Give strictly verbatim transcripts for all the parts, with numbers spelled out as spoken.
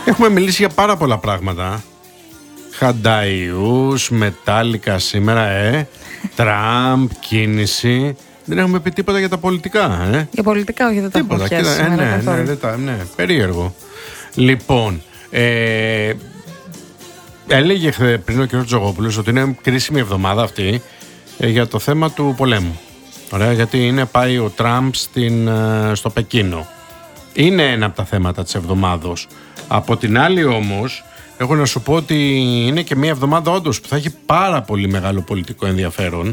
Έχουμε μιλήσει για πάρα πολλά πράγματα. Χανταϊούς, μετάλλικα σήμερα, ε. Τραμπ, κίνηση. Δεν έχουμε πει τίποτα για τα πολιτικά, ε. Για πολιτικά, όχι, δεν τα τίποτα. έχω πιάσει Ε, σήμερα ναι, καθόλου. ναι, δεν τα, ναι, περίεργο. Λοιπόν, ε, έλεγε χθε πριν ο κ. Τζογόπουλος ότι είναι κρίσιμη εβδομάδα αυτή ε, για το θέμα του πολέμου. Ωραία, γιατί είναι πάει ο Τραμπ στην, ε, στο Πεκίνο. Είναι ένα από τα θέματα της εβδομάδος. Από την άλλη όμως, έχω να σου πω ότι είναι και μια εβδομάδα όντως που θα έχει πάρα πολύ μεγάλο πολιτικό ενδιαφέρον,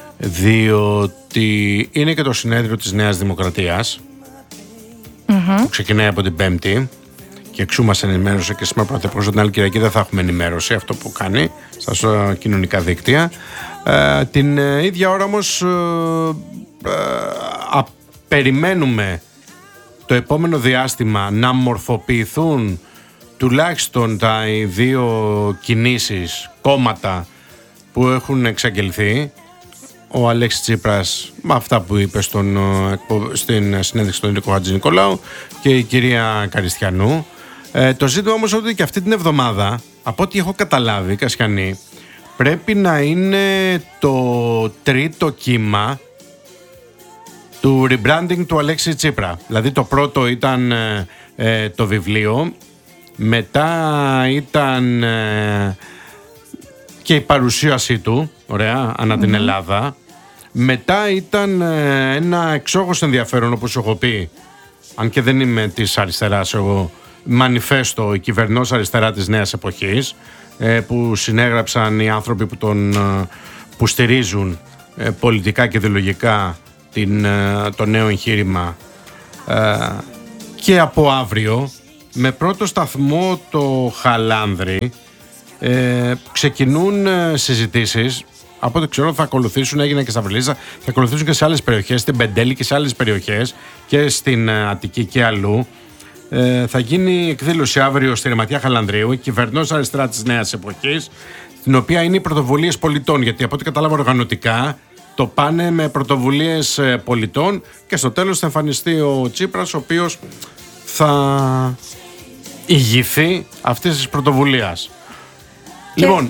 διότι είναι και το συνέδριο της Νέας Δημοκρατίας, mm-hmm. που ξεκινάει από την Πέμπτη και εξού μας ενημέρωσε και σήμερα πρωθυπουργός, την άλλη Κυριακή δεν θα έχουμε ενημέρωση αυτό που κάνει στα κοινωνικά δίκτυα. Ε, την ε, ίδια ώρα όμως ε, ε, α, περιμένουμε το επόμενο διάστημα να μορφοποιηθούν τουλάχιστον τα οι δύο κινήσεις, κόμματα που έχουν εξαγγελθεί. Ο Αλέξης Τσίπρας με αυτά που είπε στον, στην συνέντευξη του Νίκο Χατζηνικολάου και η κυρία Καριστιανού. Ε, το ζήτημα όμως ότι και αυτή την εβδομάδα, από ό,τι έχω καταλάβει, Κασιανή, πρέπει να είναι το τρίτο κύμα του rebranding του Αλέξη Τσίπρα. Δηλαδή το πρώτο ήταν ε, το βιβλίο, μετά ήταν ε, και η παρουσίασή του, ωραία, ανά mm-hmm. την Ελλάδα. Μετά ήταν ε, ένα εξόχως ενδιαφέρον, όπως έχω πει, αν και δεν είμαι της αριστεράς εγώ, μανιφέστο, η κυβερνός αριστερά της νέας εποχής, ε, που συνέγραψαν οι άνθρωποι που, τον, που στηρίζουν ε, πολιτικά και ιδεολογικά την, το νέο εγχείρημα, ε, και από αύριο με πρώτο σταθμό το Χαλάνδρι ε, ξεκινούν συζητήσεις. Από ό,τι ξέρω θα ακολουθήσουν, έγιναν και στα Βρυλίσσα, θα ακολουθήσουν και σε άλλες περιοχές, στην Πεντέλη και σε άλλες περιοχές και στην Αττική και αλλού. Ε, θα γίνει εκδήλωση αύριο στη Ρεματιά Χαλανδρίου, η κυβερνός αριστερά της νέας εποχής, στην οποία είναι οι πρωτοβουλίες πολιτών, γιατί από ό,τι κατάλαβα οργανωτικά το πάνε με πρωτοβουλίες πολιτών και στο τέλος θα εμφανιστεί ο Τσίπρας, ο οποίος θα ηγηθεί αυτής της πρωτοβουλίας. Και... Λοιπόν,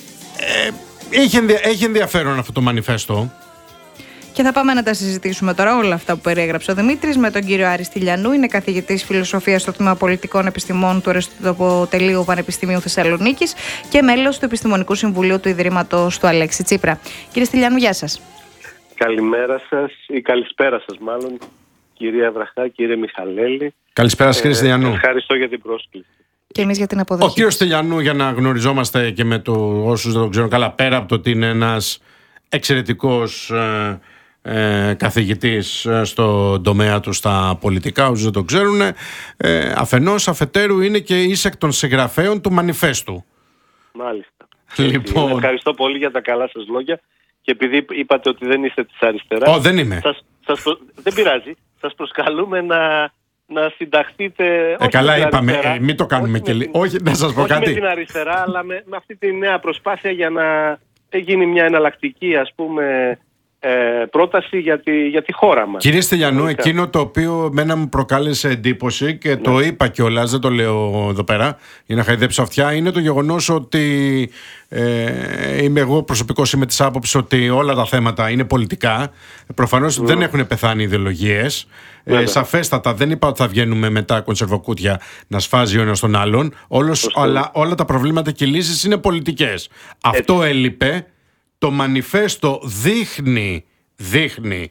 ε, έχει, ενδια... έχει ενδιαφέρον αυτό το μανιφέστο. Και θα πάμε να τα συζητήσουμε τώρα όλα αυτά που περιέγραψε ο Δημήτρης με τον κύριο Άρη Στυλιανού. Είναι καθηγητής φιλοσοφίας στο Τμήμα Πολιτικών Επιστημών του Αριστοτελείου Πανεπιστημίου Θεσσαλονίκης και μέλος του Επιστημονικού Συμβουλίου του Ιδρύματος του Αλέξη Τσίπρα. Κύριε Στυλιανού, γεια σας. Καλημέρα σας ή καλησπέρα σας μάλλον, κυρία Βραχά, κύριε Μιχαλέλη. Καλησπέρα σας, κύριε ε, Στυλιανού. Ευχαριστώ για την πρόσκληση. Και εμείς για την αποδοχή. Ο κύριος Στυλιανού, για να γνωριζόμαστε και με το, όσους δεν το ξέρουν καλά, πέρα από το ότι είναι ένας εξαιρετικός ε, ε, καθηγητής στον τομέα του στα πολιτικά, όσους δεν το ξέρουν, ε, αφενός αφετέρου είναι και εις εκ των συγγραφέων του μανιφέστου. Μάλιστα. Λοιπόν. Ευχαριστώ πολύ για τα καλά σας λόγια. Και επειδή είπατε ότι δεν είστε της αριστεράς, oh, δεν είμαι. Σας, σας προ... δεν πειράζει. Σας προσκαλούμε να, να συνταχθείτε. Ε, καλά είπαμε, ε, μην το κάνουμε και λίγο. Όχι, να σας πω όχι κάτι. με την αριστερά, αλλά με, με αυτή τη νέα προσπάθεια για να γίνει μια εναλλακτική, ας πούμε, ε, πρόταση για τη, για τη χώρα μας. Κύριε Στυλιανού, εκείνο το οποίο μένα μου προκάλεσε εντύπωση και ναι. το είπα κιόλας, δεν το λέω εδώ πέρα για να χαϊδέψω αυτιά, είναι το γεγονός ότι ε, είμαι εγώ προσωπικός, είμαι της άποψης ότι όλα τα θέματα είναι πολιτικά. Προφανώς mm. δεν έχουν πεθάνει ιδεολογίες. Ε, σαφέστατα δεν είπα ότι θα βγαίνουμε μετά κονσερβοκούτια να σφάζει ο ένας τον άλλον. Όλος, αλλά όλα τα προβλήματα και οι λύσεις είναι πολιτικές. Αυτό έλειπε. Το μανιφέστο δείχνει, δείχνει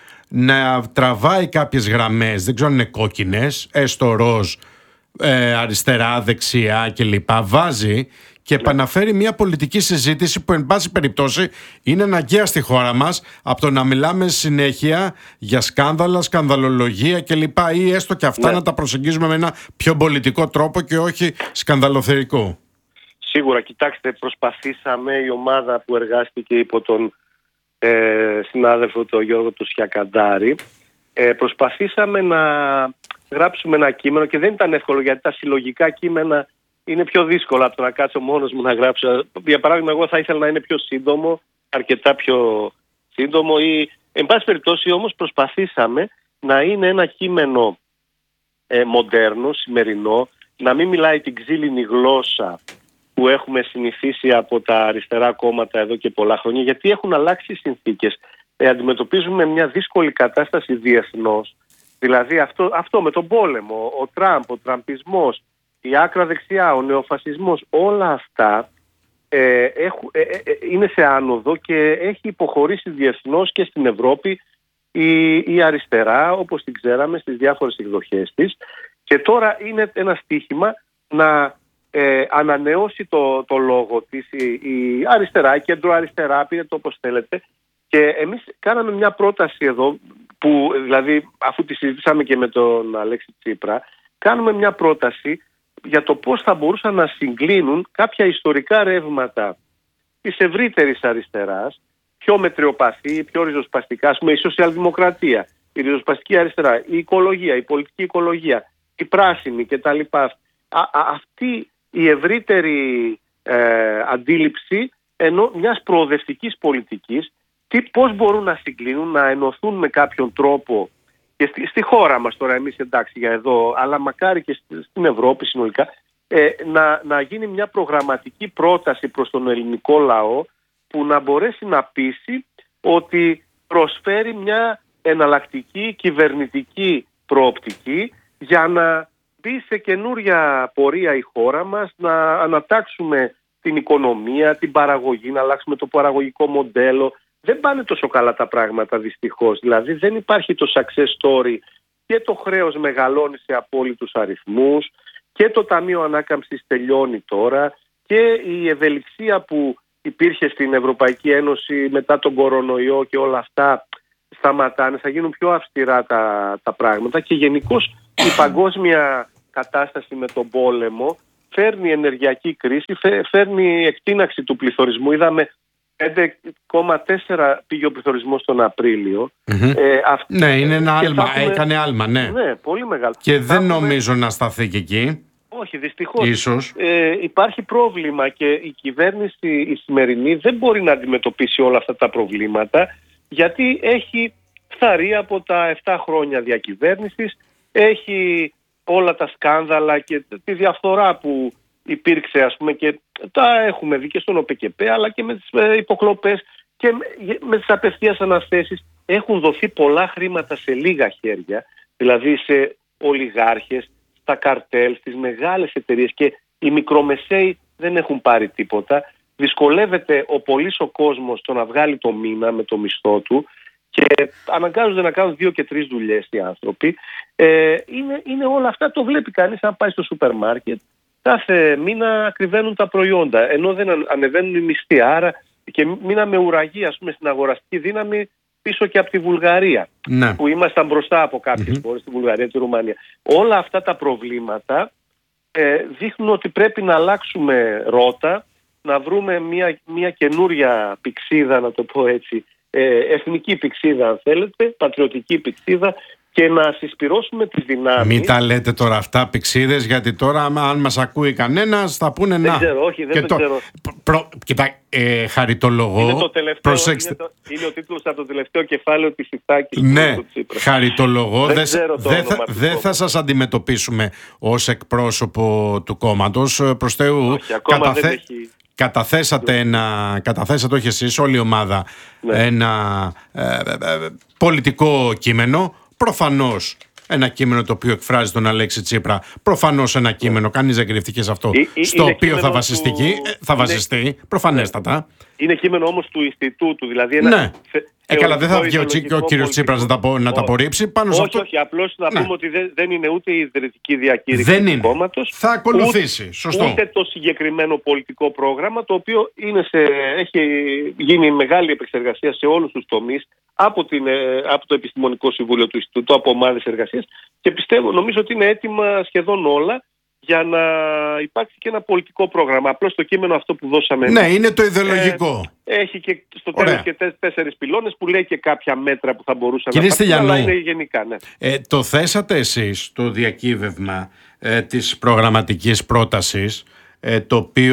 να τραβάει κάποιες γραμμές, δεν ξέρω αν είναι κόκκινες, έστω ροζ, ε, αριστερά, δεξιά κλπ. Βάζει και επαναφέρει μια πολιτική συζήτηση που εν πάση περιπτώσει είναι αναγκαία στη χώρα μας, από το να μιλάμε συνέχεια για σκάνδαλα, σκανδαλολογία κλπ. Ή έστω και αυτά ναι. να τα προσεγγίζουμε με ένα πιο πολιτικό τρόπο και όχι σκανδαλοθερικό. Σίγουρα, κοιτάξτε, προσπαθήσαμε, η ομάδα που εργάστηκε υπό τον ε, συνάδελφο τον Γιώργο του Σιακαντάρη, ε, προσπαθήσαμε να γράψουμε ένα κείμενο και δεν ήταν εύκολο, γιατί τα συλλογικά κείμενα είναι πιο δύσκολα από το να κάτσω μόνος μου να γράψω. Για παράδειγμα, εγώ θα ήθελα να είναι πιο σύντομο, αρκετά πιο σύντομο, ή εν πάση περιπτώσει όμως προσπαθήσαμε να είναι ένα κείμενο ε, μοντέρνο, σημερινό, να μην μιλάει την ξύλινη γλώσσα που έχουμε συνηθίσει από τα αριστερά κόμματα εδώ και πολλά χρόνια, γιατί έχουν αλλάξει οι συνθήκες. Ε, αντιμετωπίζουμε μια δύσκολη κατάσταση διεθνώς. Δηλαδή αυτό, αυτό με τον πόλεμο, ο Τραμπ, ο τραμπισμός, η άκρα δεξιά, ο νεοφασισμός, όλα αυτά ε, έχουν, ε, ε, είναι σε άνοδο και έχει υποχωρήσει διεθνώς και στην Ευρώπη η, η αριστερά, όπως την ξέραμε στις διάφορες εκδοχές της, και τώρα είναι ένα στίχημα να ε, ανανεώσει το, το λόγο της η, η αριστερά, η κέντρο-αριστερά, πείτε το όπως θέλετε, και εμείς κάναμε μια πρόταση εδώ, που δηλαδή αφού τη συζητήσαμε και με τον Αλέξη Τσίπρα, κάνουμε μια πρόταση για το πώς θα μπορούσαν να συγκλίνουν κάποια ιστορικά ρεύματα της ευρύτερης αριστεράς, πιο μετριοπαθή, πιο ριζοσπαστικά, ας πούμε η σοσιαλδημοκρατία, η ριζοσπαστική αριστερά, η οικολογία, η πολιτική οικολογία, η πράσινη κτλ. Α, α, αυτή η ευρύτερη ε, αντίληψη ενώ μιας προοδευτικής πολιτικής, τι, πώς μπορούν να συγκλίνουν, να ενωθούν με κάποιον τρόπο και στη, στη χώρα μας τώρα, εμείς εντάξει για εδώ, αλλά μακάρι και στην Ευρώπη συνολικά, ε, να, να γίνει μια προγραμματική πρόταση προς τον ελληνικό λαό που να μπορέσει να πείσει ότι προσφέρει μια εναλλακτική κυβερνητική προοπτική για να μπει σε καινούρια πορεία η χώρα μας, να ανατάξουμε την οικονομία, την παραγωγή, να αλλάξουμε το παραγωγικό μοντέλο. Δεν πάνε τόσο καλά τα πράγματα δυστυχώς. Δηλαδή δεν υπάρχει το success story και το χρέος μεγαλώνει σε απόλυτους αριθμούς και το Ταμείο Ανάκαμψης τελειώνει τώρα και η ευελιξία που υπήρχε στην Ευρωπαϊκή Ένωση μετά τον κορονοϊό και όλα αυτά σταματάνε, θα γίνουν πιο αυστηρά τα, τα πράγματα και γενικώς η παγκόσμια κατάσταση με τον πόλεμο φέρνει ενεργειακή κρίση, φέρνει εκτείναξη του πληθωρισμού. Είδαμε πέντε κόμμα τέσσερα πήγε ο πληθωρισμός τον Απρίλιο. Mm-hmm. Ε, αυ... Ναι, είναι ένα άλμα, έχουμε... έκανε άλμα, ναι. Ναι, πολύ μεγάλο. Και δεν έχουμε... νομίζω να σταθεί και εκεί. Όχι, δυστυχώς. Ίσως. Ε, υπάρχει πρόβλημα και η κυβέρνηση η σημερινή δεν μπορεί να αντιμετωπίσει όλα αυτά τα προβλήματα, γιατί έχει φθαρεί από τα επτά χρόνια διακυβέρνησης, έχει όλα τα σκάνδαλα και τη διαφθορά που υπήρξε, ας πούμε, και τα έχουμε δει και στον ΟΠΕΚΕΠΕ, αλλά και με τις υποκλοπές και με τις απευθείας αναθέσεις. Έχουν δοθεί πολλά χρήματα σε λίγα χέρια, δηλαδή σε ολιγάρχες, στα καρτέλ, στις μεγάλες εταιρείες, και οι μικρομεσαίοι δεν έχουν πάρει τίποτα. Δυσκολεύεται ο πολύς ο κόσμος το να βγάλει το μήνα με το μισθό του και αναγκάζονται να κάνουν δύο και τρεις δουλειές οι άνθρωποι. Ε, είναι, είναι όλα αυτά, το βλέπει κανείς αν πάει στο σούπερ μάρκετ. Κάθε μήνα ακριβένουν τα προϊόντα, ενώ δεν ανεβαίνουν οι μισθοί. Άρα και μείναμε ουραγοί, ας πούμε, στην αγοραστική δύναμη πίσω και από τη Βουλγαρία, ναι, που ήμασταν μπροστά από κάποιες mm-hmm. χώρες, τη Βουλγαρία, τη Ρουμανία. Όλα αυτά τα προβλήματα ε, δείχνουν ότι πρέπει να αλλάξουμε ρότα, να βρούμε μια, μια καινούρια πηξίδα, να το πω έτσι, ε, εθνική πηξίδα αν θέλετε, πατριωτική πηξίδα, και να συσπυρώσουμε τις δυνάμεις. Μην τα λέτε τώρα αυτά πηξίδες, γιατί τώρα αν μας ακούει κανένας θα πούνε δεν να. Ξέρω, όχι, δεν το ξέρω. Προ... Κοιτά, ε, χαριτολογώ. Είναι, το τελευταίο, Προσέξτε... είναι, το, είναι ο τίτλος από το τελευταίο κεφάλαιο της Ιθάκης. Ναι, χαριτολογώ. Δεν δε θα, δε θα σας αντιμετωπίσουμε ως εκπρόσωπο του κόμματος. Προς Θεού, όχι, καταθε... δεν έχει... καταθέσατε ένα, καταθέσατε όχι εσείς, όλη η ομάδα, ναι, ένα ε, ε, ε, πολιτικό κείμενο. Προφανώς ένα κείμενο το οποίο εκφράζει τον Αλέξη Τσίπρα. Προφανώς ένα κείμενο, κανείς δεν κρυφτεί σε αυτό, ή, στο οποίο θα βασιστεί, του... θα βασιστεί είναι... προφανέστατα. Είναι κείμενο όμως του Ινστιτούτου, δηλαδή ένα... Ναι. Θε... Ε, καλά, δεν θα βγει ο, ο κύριος Τσίπρας να τα, να τα απορρίψει. Πάνω όχι, σε αυτό... όχι, απλώς να ναι. πούμε ότι δεν, δεν είναι ούτε η ιδρυτική διακήρυξη δεν του είναι. κόμματος. Θα ακολουθήσει, ούτε, σωστό. Ούτε το συγκεκριμένο πολιτικό πρόγραμμα, το οποίο είναι σε, έχει γίνει μεγάλη επεξεργασία σε όλους τους τομείς από, την, από το Επιστημονικό Συμβούλιο του Ινστιτούτου, από ομάδες εργασίας, και πιστεύω, νομίζω ότι είναι έτοιμα σχεδόν όλα για να υπάρξει και ένα πολιτικό πρόγραμμα. Απλώς το κείμενο αυτό που δώσαμε... Ναι, είναι το ιδεολογικό. Ε, έχει και στο τέλος και τέσ, τέσσερις πυλώνες που λέει και κάποια μέτρα που θα μπορούσαν Κύριε να Στυλιανού, αλλά είναι γενικά, ναι. Ε, το θέσατε εσείς το διακύβευμα ε, της προγραμματικής πρότασης, ε, το οποίο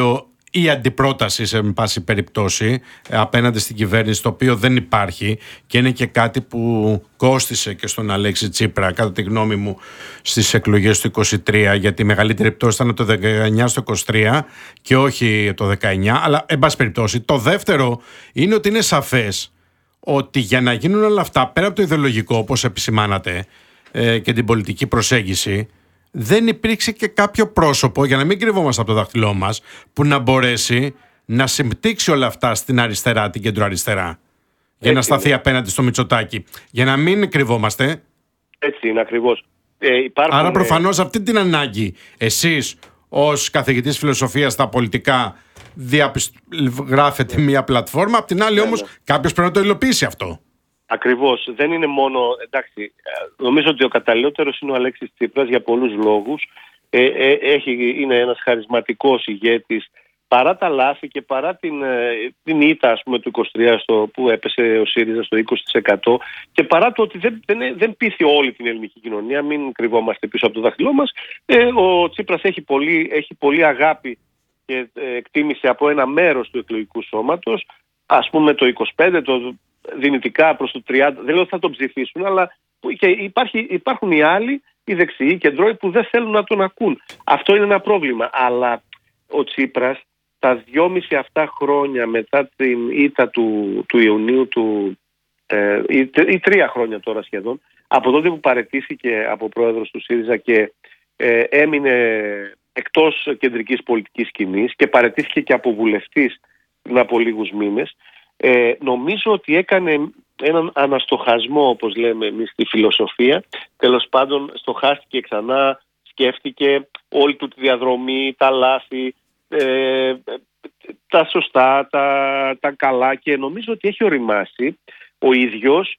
ή αντιπρόταση σε πάση περιπτώσει απέναντι στην κυβέρνηση, το οποίο δεν υπάρχει και είναι και κάτι που κόστισε και στον Αλέξη Τσίπρα κατά τη γνώμη μου στις εκλογές του είκοσι τρία, γιατί η μεγαλύτερη πτώση ήταν το δεκαεννιά στο είκοσι τρία και όχι το δεκαεννιά, αλλά εν πάση περιπτώσει. Το δεύτερο είναι ότι είναι σαφές ότι για να γίνουν όλα αυτά πέρα από το ιδεολογικό, όπως επισημάνατε, ε, και την πολιτική προσέγγιση, δεν υπήρξε και κάποιο πρόσωπο, για να μην κρυβόμαστε από το δάχτυλό μας, που να μπορέσει να συμπτύξει όλα αυτά στην αριστερά, την κεντροαριστερά, για να σταθεί απέναντι στο Μητσοτάκη. Για να μην κρυβόμαστε. Έτσι είναι ακριβώς. Ε, υπάρχουν... Άρα προφανώς αυτή την ανάγκη εσείς ως καθηγητής φιλοσοφίας στα πολιτικά διαπισ... γράφετε μια πλατφόρμα, απ' την άλλη ναι, όμως ναι. κάποιος πρέπει να το υλοποιήσει αυτό. Ακριβώς. Δεν είναι μόνο... Εντάξει, νομίζω ότι ο καταλληλότερος είναι ο Αλέξης Τσίπρας για πολλούς λόγους. Ε, ε, έχει, είναι ένας χαρισματικός ηγέτης, παρά τα λάθη και παρά την, την ήττα, ας πούμε, του είκοσι τρία στο, που έπεσε ο ΣΥΡΙΖΑ στο είκοσι τοις εκατό, και παρά το ότι δεν, δεν, δεν πείθει όλη την ελληνική κοινωνία, μην κρυβόμαστε πίσω από το δάχτυλό μας, ε, ο Τσίπρας έχει πολύ, έχει πολύ αγάπη και ε, εκτίμηση από ένα μέρος του εκλογικού σώματος. Ας πούμε το είκοσι πέντε, το δυνητικά προς το τριάντα, δεν λέω ότι θα τον ψηφίσουν, αλλά και υπάρχει, υπάρχουν οι άλλοι, οι δεξιοί, οι κεντρώοι, που δεν θέλουν να τον ακούν. Αυτό είναι ένα πρόβλημα. Αλλά ο Τσίπρας τα δυόμιση αυτά χρόνια μετά την ήττα του, του Ιουνίου του, ε, ή, ή τρία χρόνια τώρα σχεδόν, από τότε που παραιτήθηκε από πρόεδρος του ΣΥΡΙΖΑ και ε, έμεινε εκτός κεντρικής πολιτικής σκηνής και παραιτήθηκε και από βουλευτής πριν από λίγους μήνες, ε, νομίζω ότι έκανε έναν αναστοχασμό, όπως λέμε εμείς στη φιλοσοφία. Τέλος πάντων στοχάστηκε ξανά, σκέφτηκε όλη του τη διαδρομή, τα λάθη, ε, τα σωστά, τα, τα καλά, και νομίζω ότι έχει οριμάσει ο ίδιος,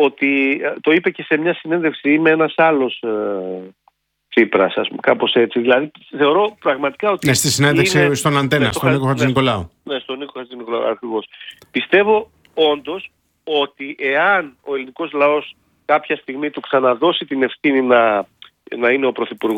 ότι το είπε και σε μια συνέντευξη με ένας άλλος ε, Τσίπρας, ας πούμε, κάπως έτσι. Δηλαδή θεωρώ πραγματικά ότι... Ναι, στη συνέντευξη είναι... στον Αντένα, ναι, στον Νίκο Χατζηνικολάου. Ναι, στον Νίκο Χατζηνικολάου ακριβώς. Πιστεύω όντως ότι εάν ο ελληνικός λαός κάποια στιγμή του ξαναδώσει την ευθύνη να, να είναι ο πρωθυπουργός